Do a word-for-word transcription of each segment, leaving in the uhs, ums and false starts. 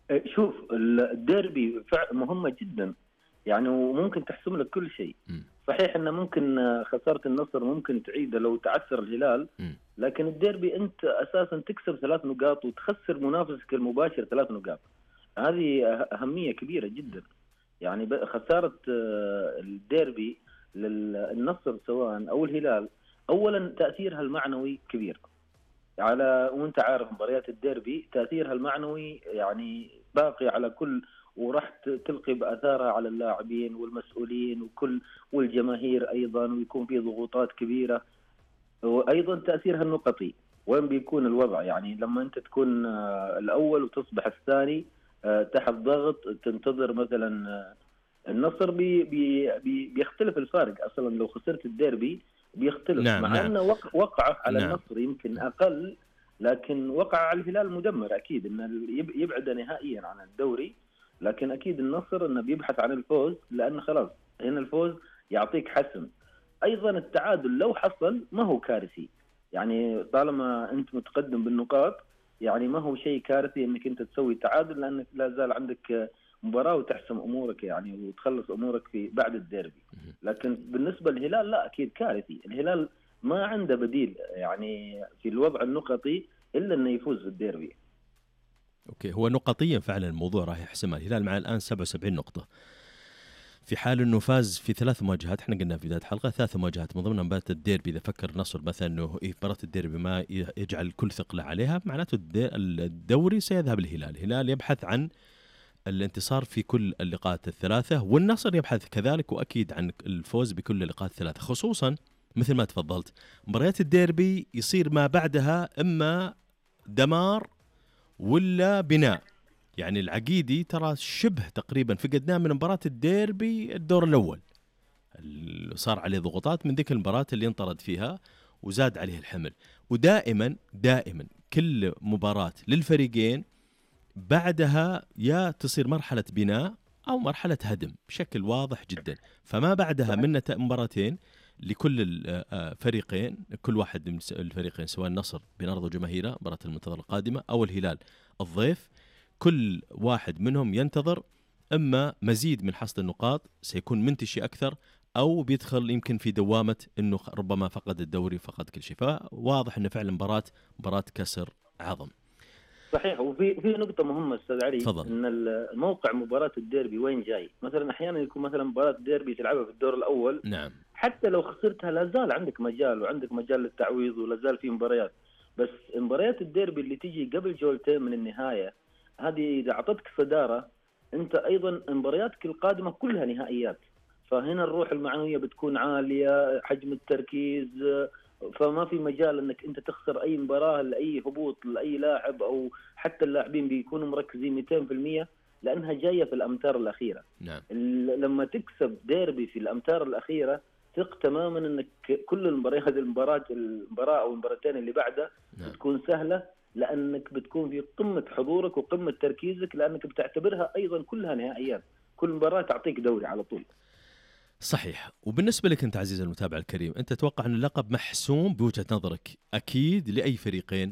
شوف الديربي مهمة جدا يعني، وممكن تحسم لك كل شيء. م. صحيح أنه ممكن خسارة النصر ممكن تعيده لو تعثر الهلال، م. لكن الديربي أنت أساسا تكسب ثلاث نقاط وتخسر منافسك المباشر ثلاث نقاط، هذه أهمية كبيرة جدا. يعني خسارة الديربي للنصر سواء أو الهلال، أولا تأثيرها المعنوي كبير على، وانت عارف مباريات الديربي تأثيرها المعنوي يعني باقي على كل، وراح تلقي بأثارها على اللاعبين والمسؤولين وكل والجماهير أيضا، ويكون في ضغوطات كبيرة. وأيضا تأثيرها النقطي وين بيكون الوضع، يعني لما أنت تكون الأول وتصبح الثاني تحت ضغط، تنتظر مثلا النصر بي بي بي بيختلف الفارق أصلا لو خسرت الديربي بيختلف. نعم مع نعم. أنه وقعه على نعم. النصر يمكن أقل، لكن وقع على الهلال مدمر أكيد إنه يبعد نهائيا عن الدوري. لكن أكيد النصر إنه بيبحث عن الفوز، لأنه خلاص هنا الفوز يعطيك حسم. أيضا التعادل لو حصل ما هو كارثي، يعني طالما أنت متقدم بالنقاط يعني ما هو شيء كارثي إنك أنت تسوي تعادل، لأنك لا زال عندك مباراة وتحسم أمورك يعني وتخلص أمورك في بعد الديربي. لكن بالنسبة للهلال لا، أكيد كارثي. الهلال ما عنده بديل يعني في الوضع النقطي إلا أنه يفوز بالديربي. أوكي، هو نقطيا فعلا الموضوع راح يحسمها. الهلال مع الآن سبعة وسبعين نقطة، في حال أنه فاز في ثلاث مواجهات. احنا قلنا في بداية الحلقة ثلاث مواجهات من ضمنها مباراة الديربي. إذا فكر نصر مثلا أنه مباراة الديربي ما يجعل كل ثقله عليها، معناته الدوري سيذهب الهلال. الهلال يبحث عن الانتصار في كل اللقاءات الثلاثة، والنصر يبحث كذلك وأكيد عن الفوز بكل اللقاءات الثلاثة، خصوصا مثل ما تفضلت مباريات الديربي يصير ما بعدها إما دمار ولا بناء. يعني العقيدي ترى شبه تقريبا فقدناه من مباراة الديربي الدور الأول، صار عليه ضغوطات من ذيك المباراة اللي انطرد فيها وزاد عليه الحمل. ودائما دائما كل مباراة للفريقين بعدها يا تصير مرحلة بناء أو مرحلة هدم بشكل واضح جدا. فما بعدها من مباراتين لكل الفريقين، كل واحد من الفريقين سواء النصر بنرض جماهيره مباراة المنتظر القادمة أو الهلال الضيف، كل واحد منهم ينتظر إما مزيد من حصد النقاط سيكون منتشي أكثر، أو بيدخل يمكن في دوامة إنه ربما فقد الدوري فقد كل شيء. فواضح إنه فعلا مباراة مباراة كسر عظم. صحيح. وفي في نقطة مهمة أستاذ علي، فضل. إن الموقع مباراة الديربي وين جاي. مثلا أحيانا يكون مثلا مباراة الديربي تلعبها في الدور الأول، نعم، حتى لو خسرتها لا زال عندك مجال وعندك مجال للتعويض ولا زال في مباريات. بس مباريات الديربي اللي تيجي قبل جولتين من النهاية، هذه إذا أعطتك صدارة أنت أيضا مبارياتك القادمة كلها نهائيات، فهنا الروح المعنوية بتكون عالية، حجم التركيز، فما في مجال انك انت تخسر اي مباراه لاي هبوط لاي لاعب، او حتى اللاعبين بيكونوا مركزين مئتين بالمئة لانها جايه في الامتار الاخيره. نعم. لما تكسب ديربي في الامتار الاخيره ثق تماما انك كل المباريات المباراه المباراه او المباراتين اللي بعدها نعم. بتكون سهله، لانك بتكون في قمه حضورك وقمه تركيزك، لانك بتعتبرها ايضا كلها نهائيات، كل مباراه تعطيك دوري على طول. صحيح. وبالنسبة لك أنت عزيزي المتابع الكريم، أنت تتوقع أن اللقب محسوم بوجهة نظرك أكيد لأي فريقين؟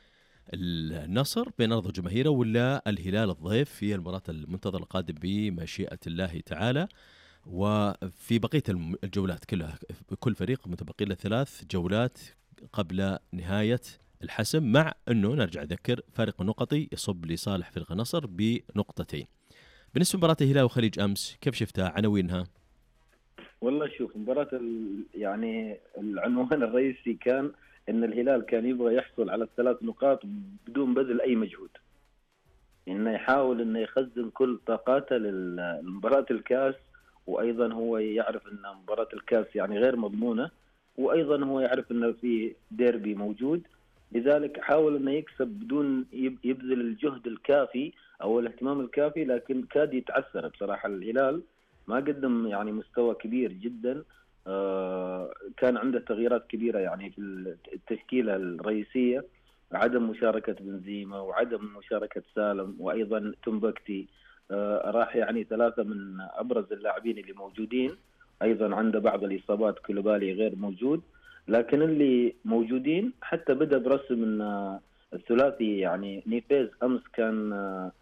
النصر بين أرض جماهيره ولا الهلال الضيف في المباراة المنتظرة القادم بمشيئة الله تعالى؟ وفي بقية الجولات كلها كل فريق متبقي له ثلاث جولات قبل نهاية الحسم، مع أنه نرجع أذكر فارق النقطي يصب لصالح فريق النصر بنقطتين. بالنسبة لمباراة الهلال وخليج أمس كيف شفتها عناوينها؟ والله شوف مباراة يعني العنوان الرئيسي كان ان الهلال كان يبغى يحصل على الثلاث نقاط بدون بذل اي مجهود، انه يحاول انه يخزن كل طاقاته لمباراة الكاس، وايضا هو يعرف ان مباراة الكاس يعني غير مضمونة، وايضا هو يعرف انه في ديربي موجود، لذلك حاول انه يكسب بدون يبذل الجهد الكافي او الاهتمام الكافي، لكن كاد يتعثر بصراحة. الهلال ما قدم يعني مستوى كبير جدا، آه كان عنده تغييرات كبيرة يعني في التشكيلة الرئيسية، عدم مشاركة بنزيما وعدم مشاركة سالم وأيضا تنبكتي، آه راح يعني ثلاثة من أبرز اللاعبين اللي موجودين، أيضا عنده بعض الإصابات كولوبالي غير موجود، لكن اللي موجودين حتى بدأ برسم من آه الثلاثي، يعني نيفيز أمس كان آه